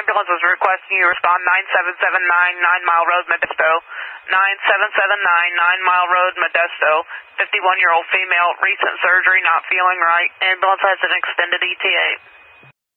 ambulance is requesting you respond 9779 9 Mile Road, Modesto. 9779 9 Mile Road, Modesto. 51-year-old female, recent surgery, not feeling right. Ambulance has an extended ETA.